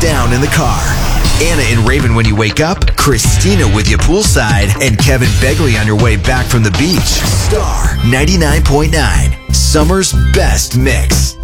down in the car. Anna and Raven when you wake up, Christina with you poolside, and Kevin Begley on your way back from the beach. Star 99.9, Summer's best mix.